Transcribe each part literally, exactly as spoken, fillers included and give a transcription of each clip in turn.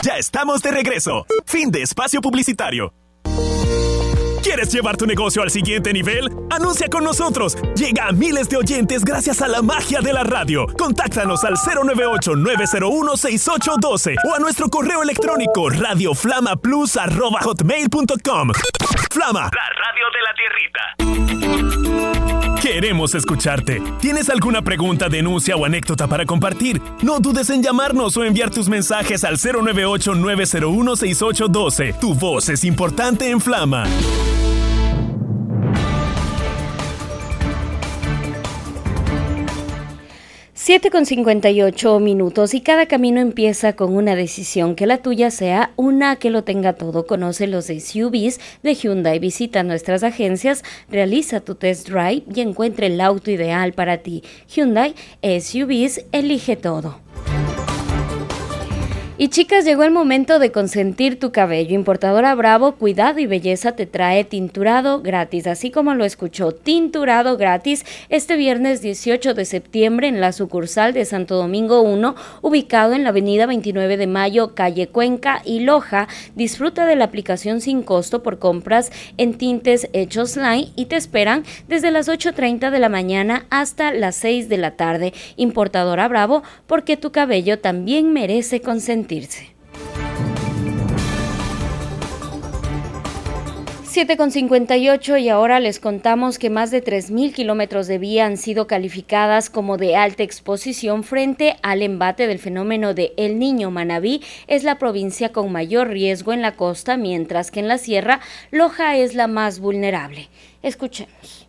Ya estamos de regreso. Fin de espacio publicitario. ¿Quieres llevar tu negocio al siguiente nivel? ¡Anuncia con nosotros! Llega a miles de oyentes gracias a la magia de la radio. Contáctanos al cero nueve ocho, nueve cero uno, seis ocho uno dos o a nuestro correo electrónico radioflamaplus arroba hotmail punto com. Flama, la radio de la tierrita. Queremos escucharte. ¿Tienes alguna pregunta, denuncia o anécdota para compartir? No dudes en llamarnos o enviar tus mensajes al cero nueve ocho, nueve cero uno, seis ocho uno dos. Tu voz es importante en Flama. siete con cincuenta y ocho minutos y cada camino empieza con una decisión. Que la tuya sea una que lo tenga todo. Conoce los S U Vs de Hyundai. Visita nuestras agencias, realiza tu test drive y encuentre el auto ideal para ti. Hyundai S U Vs, elige todo. Y chicas, llegó el momento de consentir tu cabello. Importadora Bravo, cuidado y belleza te trae tinturado gratis, así como lo escuchó, tinturado gratis este viernes dieciocho de septiembre en la sucursal de Santo Domingo uno, ubicado en la avenida veintinueve de mayo, calle Cuenca y Loja. Disfruta de la aplicación sin costo por compras en tintes hechos line y te esperan desde las ocho treinta de la mañana hasta las seis de la tarde. Importadora Bravo, porque tu cabello también merece consentir. siete con cincuenta y ocho y ahora les contamos que más de tres mil kilómetros de vía han sido calificadas como de alta exposición frente al embate del fenómeno de El Niño. Manabí es la provincia con mayor riesgo en la costa, mientras que en la sierra Loja es la más vulnerable. Escuchemos.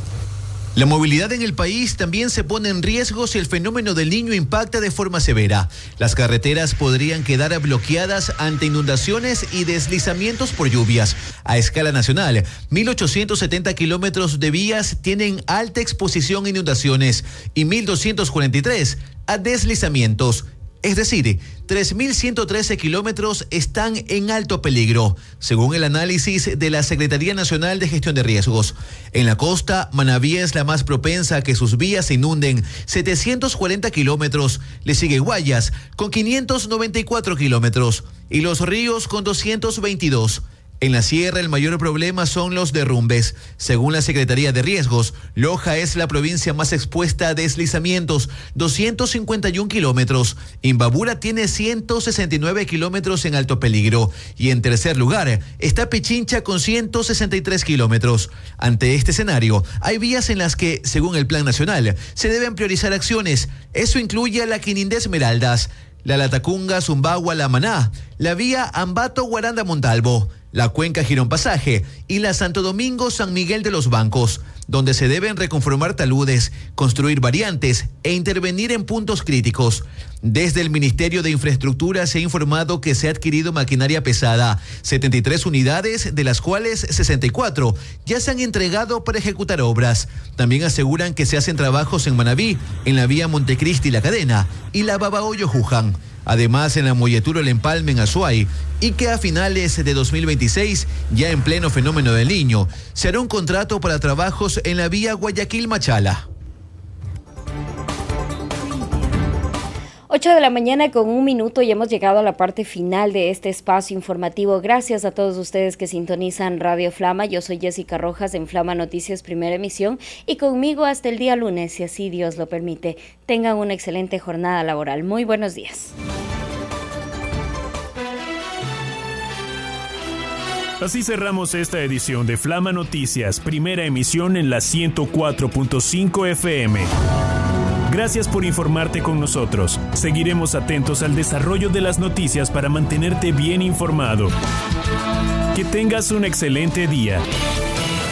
La movilidad en el país también se pone en riesgo si el fenómeno del Niño impacta de forma severa. Las carreteras podrían quedar bloqueadas ante inundaciones y deslizamientos por lluvias. A escala nacional, mil ochocientos setenta kilómetros de vías tienen alta exposición a inundaciones y mil doscientos cuarenta y tres a deslizamientos. Es decir, tres mil ciento trece kilómetros están en alto peligro, según el análisis de la Secretaría Nacional de Gestión de Riesgos. En la costa, Manabí es la más propensa a que sus vías se inunden, setecientos cuarenta kilómetros. Le sigue Guayas, con quinientos noventa y cuatro kilómetros, y Los Ríos con doscientos veintidós. En la sierra el mayor problema son los derrumbes. Según la Secretaría de Riesgos, Loja es la provincia más expuesta a deslizamientos, doscientos cincuenta y uno kilómetros. Imbabura tiene ciento sesenta y nueve kilómetros en alto peligro. Y en tercer lugar está Pichincha con ciento sesenta y tres kilómetros. Ante este escenario, hay vías en las que, según el Plan Nacional, se deben priorizar acciones. Eso incluye a la Quinindé Esmeraldas, la Latacunga, Zumbagua, La Maná, la vía Ambato, Guaranda, Montalvo, la Cuenca, Girón Pasaje y la Santo Domingo, San Miguel de los Bancos, donde se deben reconformar taludes, construir variantes e intervenir en puntos críticos. Desde el Ministerio de Infraestructura se ha informado que se ha adquirido maquinaria pesada, setenta y tres unidades, de las cuales sesenta y cuatro ya se han entregado para ejecutar obras. También aseguran que se hacen trabajos en Manabí, en la vía Montecristi La Cadena y la Babahoyo-Juján. Además, en la Molleturo El Empalme en Azuay, y que a finales de dos mil veintiséis, ya en pleno fenómeno del Niño, se hará un contrato para trabajos en la vía Guayaquil-Machala. ocho de la mañana con un minuto y hemos llegado a la parte final de este espacio informativo. Gracias a todos ustedes que sintonizan Radio Flama. Yo soy Jessica Rojas en Flama Noticias Primera Emisión y conmigo hasta el día lunes, si así Dios lo permite. Tengan una excelente jornada laboral. Muy buenos días. Así cerramos esta edición de Flama Noticias, primera emisión en la ciento cuatro punto cinco F M. Gracias por informarte con nosotros. Seguiremos atentos al desarrollo de las noticias para mantenerte bien informado. Que tengas un excelente día.